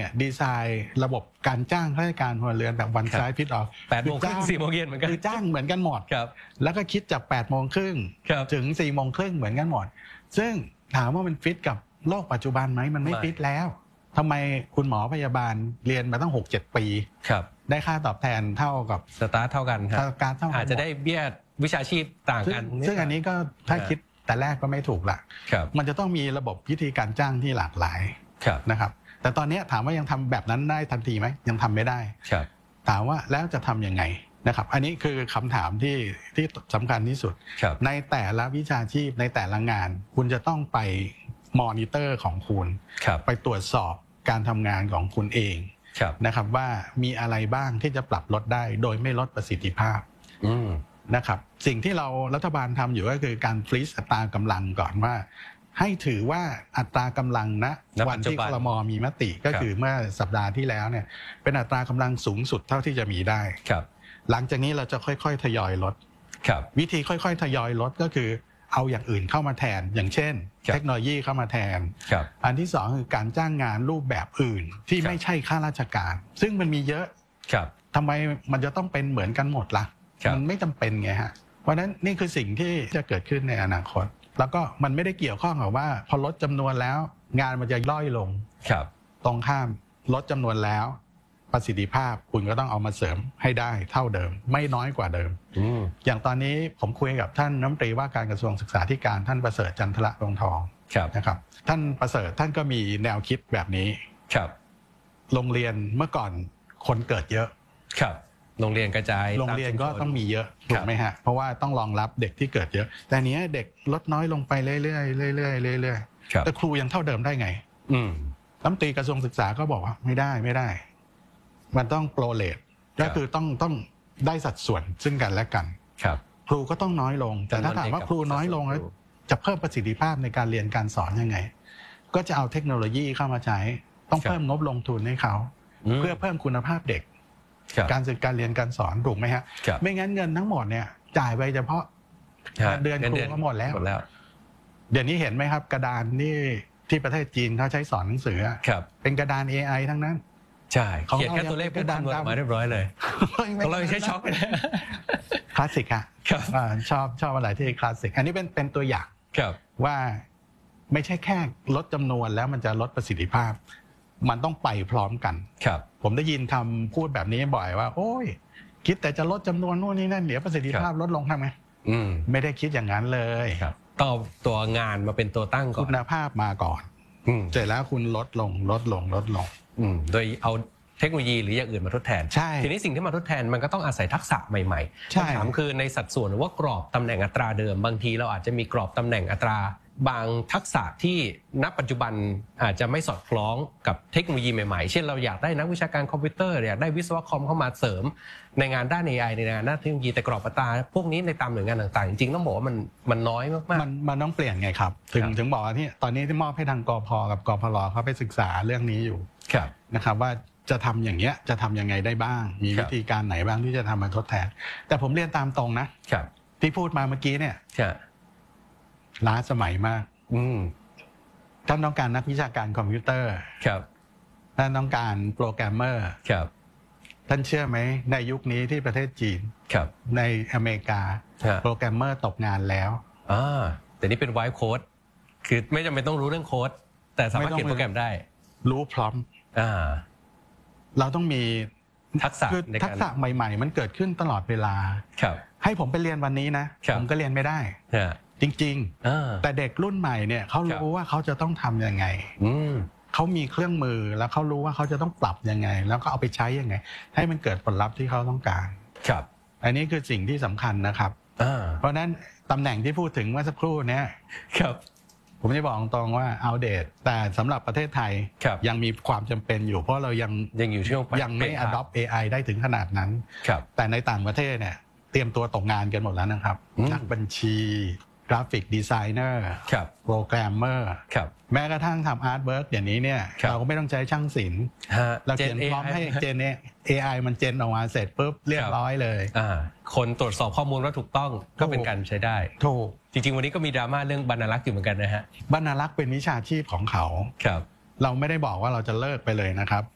เนี่ยดีไซน์ระบบการจ้างข้าราชการพลเรือนแบบวันซ้ายพิษออก 8 โมงครึ่ง 4 โมงเย็นเหมือนกันคือจ้างเหมือนกันหมดแล้วก็คิดจาก8 โมงครึ่งถึง4 โมงครึ่งเหมือนกันหมดซึ่งถามว่ามันฟิตกับโลกปัจจุบันไหมมันไม่ฟิตแล้วทำไมคุณหมอพยาบาลเรียนมาตั้ง 6-7 ปีได้ค่าตอบแทนเท่ากับสตาร์ทเท่ากันครับอาจจะได้เบี้ยวิชาชีพต่างกันซึ่งอันนี้ก็ถ้าคิดแต่แรกก็ไม่ถูกละมันจะต้องมีระบบวิธีการจ้างที่หลากหลายนะครับแต่ตอนนี้ถามว่ายังทำแบบนั้นได้ทันทีไหมยังทำไม่ได้ถามว่าแล้วจะทำยังไงนะครับอันนี้คือคำถามที่สำคัญที่สุดในแต่ละวิชาชีพในแต่ละงานคุณจะต้องไปมอนิเตอร์ของคุณไปตรวจสอบการทำงานของคุณเองนะครับว่ามีอะไรบ้างที่จะปรับลดได้โดยไม่ลดประสิทธิภาพนะครับสิ่งที่เรารัฐบาลทำอยู่ก็คือการฟรีซอัตรากำลังก่อนว่าให้ถือว่าอัตรากำลังนะวันที่ครม.มีมติก็คือเมื่อสัปดาห์ที่แล้วเนี่ยเป็นอัตรากำลังสูงสุดเท่าที่จะมีได้หลังจากนี้เราจะค่อยๆทยอยลดวิธีค่อยๆทยอยลดก็คือเอาอย่างอื่นเข้ามาแทนอย่างเช่นเทคโนโลยีเข้ามาแทนอันที่สองคือการจ้างงานรูปแบบอื่นที่ไม่ใช่ข้าราชการซึ่งมันมีเยอะทำไมมันจะต้องเป็นเหมือนกันหมดล่ะมันไม่จำเป็นไงฮะเพราะฉะนั้นนี่คือสิ่งที่จะเกิดขึ้นในอนาคตแล้วก็มันไม่ได้เกี่ยวข้องกับว่าพอลดจำนวนแล้วงานมันจะย่อยลงตรงข้ามลดจำนวนแล้วประสิทธิภาพคุณก็ต้องเอามาเสริมให้ได้เท่าเดิมไม่น้อยกว่าเดิมอย่างตอนนี้ผมคุยกับท่านรัฐมนตรีว่าการกระทรวงศึกษาธิการท่านประเสริฐจันทระวงศ์ทองนะครับท่านประเสริฐท่านก็มีแนวคิดแบบนี้โรงเรียนเมื่อก่อนคนเกิดเยอะโรงเรียนกระจายโรงเรียนก็ต้องมีเยอะถูกไหมฮะเพราะว่าต้องรองรับเด็กที่เกิดเยอะแต่เนี้ยเด็กลดน้อยลงไปเรื่อยๆเรื่อยๆเรื่อยๆแต่ครูยังเท่าเดิมได้ไงรัฐมนตรีกระทรวงศึกษาก็บอกว่าไม่ได้มันต้องโปรเลทก็คือต้องได้สัดส่วนซึ่งกันและกันครูก็ต้องน้อยลงแต่ถ้าถามว่าครูน้อยลงแล้วจะเพิ่มประสิทธิภาพในการเรียนการสอนยังไงก็จะเอาเทคโนโลยีเข้ามาใช้ต้องเพิ่มงบลงทุนให้เขาเพื่อเพิ่มคุณภาพเด็กการศึกการเรียนการสอนถูกไหมฮะไม่งั้นเงินทั้งหมดเนี่ยจ่ายไปเฉพาะเดือนครูก็หมดแล้วเดี๋ยวนี้เห็นไหมครับกระดานที่ประเทศจีนเขาใช้สอนหนังสือเป็นกระดาน AI ทั้งนั้นใช่เขียนแค่ตัวเลขเป็นคำนวณออกมาเรียบร้อยเลยของเราใช้ช็อคคลาสสิกค่ะชอบอะไรที่คลาสสิกอันนี้เป็นตัวอย่างว่าไม่ใช่แค่ลดจำนวนแล้วมันจะลดประสิทธิภาพมันต้องไปพร้อมกันผมได้ยินพูดแบบนี้บ่อยว่าโอ้ยคิดแต่จะลดจำนวนนู่นนี่นั่นเดี๋ยวประสิทธิภาพลดลงทำไงไม่ได้คิดอย่างนั้นเลยต้องตัวงานมาเป็นตัวตั้งก่อนคุณภาพมาก่อนเสร็จแล้วคุณลดลงโดยเอาเทคโนโลยีหรืออย่างอื่นมาทดแทนทีนี้สิ่งที่มาทดแทนมันก็ต้องอาศัยทักษะใหม่ๆคำถามคือในสัดส่วนหรือว่ากรอบตำแหน่งอัตราเดิมบางทีเราอาจจะมีกรอบตำแหน่งอัตราบางทักษะที่ณปัจจุบันอาจจะไม่สอดคล้องกับเทคโนโลยีใหม่ๆเช่นเราอยากได้นักวิชาการคอมพิวเตอร์อยากได้วิศวกรเข้ามาเสริมในงานด้าน AI ในงานด้านเทคโนโลยีแต่กรอบอัตราพวกนี้ในตามหน่วยงานต่างๆจริงๆต้องบอกว่ามันน้อยมากๆมันต้องเปลี่ยนไงครับถึงบอกว่าที่ตอนนี้ที่มอบให้ทางกพ.กับกพล.เขาไปศึกษาเรื่องนี้อยู่นะครับว่าจะทำอย่างเงี้ยจะทำยังไงได้บ้างมีวิธีการไหนบ้างที่จะทำมาทดแทนแต่ผมเรียนตามตรงนะที่พูดมาเมื่อกี้เนี่ยล้าสมัยมากท่านต้องการนักวิชาการคอมพิวเตอร์ท่านต้องการโปรแกรมเมอร์ท่านเชื่อไหมในยุคนี้ที่ประเทศจีนในอเมริกาโปรแกรมเมอร์ตกงานแล้วแต่นี่เป็นไวท์โค้ดคือไม่จำเป็นต้องรู้เรื่องโค้ดแต่สามารถเขียนโปรแกรมได้รู้พร้อมเราต้องมีทักษะทักษะใหม่ๆมันเกิดขึ้นตลอดเวลาให้ผมไปเรียนวันนี้นะผมก็เรียนไม่ได้จริงๆแต่เด็กรุ่นใหม่เนี่ยเขารู้ว่าเขาจะต้องทำยังไงเขามีเครื่องมือแล้วเขารู้ว่าเขาจะต้องปรับยังไงแล้วก็เอาไปใช้ยังไงให้มันเกิดผลลัพธ์ที่เขาต้องการอันนี้คือสิ่งที่สำคัญนะครับเพราะนั้นตำแหน่งที่พูดถึงเมื่อสักครู่นี้ผมจะบอกตรงๆว่าเอาเดตแต่สำหรับประเทศไทยยังมีความจำเป็นอยู่เพราะเรายังอยู่ช่วงยังไม่ adopt AI ได้ถึงขนาดนั้นแต่ในต่างประเทศเนี่ยเตรียมตัวตกงานกันหมดแล้วนะครับนักบัญชีกราฟิกดีไซเนอร์โปรแกรมเมอร์แม้กระทั่งทำอาร์ตเวิร์กอย่างนี้เนี่ยเราก็ไม่ต้องใช้ช่างศิลป์เราเขียนพร้อมให้เจนเนี่ย AI มันเจนออกมาเสร็จปุ๊บเรียบร้อยเลยคนตรวจสอบข้อมูลว่าถูกต้องก็เป็นการใช้ได้ถูกจริงๆวันนี้ก็มีดราม่าเรื่องบรรณารักษ์อยู่เหมือนกันนะฮะบรรณารักษ์เป็นวิชาชีพของเขาเราไม่ได้บอกว่าเราจะเลิกไปเลยนะครับ